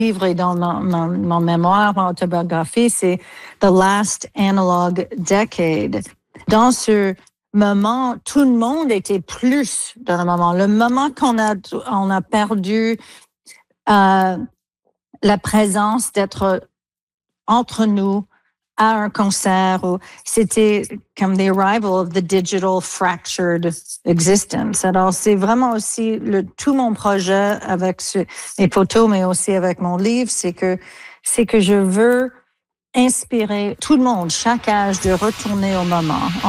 livre et dans mon mémoire, mon autobiographie, c'est The Last Analog Decade. Dans ce moment, tout le monde était plus dans le moment. Le moment on a perdu la présence d'être entre nous à un concert, c'était comme the arrival of the digital fractured existence. Alors, c'est vraiment aussi tout mon projet avec mes photos, mais aussi avec mon livre, c'est que je veux inspirer tout le monde, chaque âge, de retourner au moment.